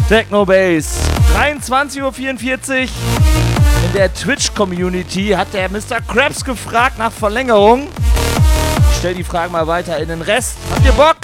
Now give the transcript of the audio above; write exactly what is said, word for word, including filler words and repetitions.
Technobase. dreiundzwanzig Uhr vierundvierzig. In der Twitch-Community hat der Mister Krabs gefragt nach Verlängerung. Ich stelle die Fragen mal weiter in den Rest. Habt ihr Bock?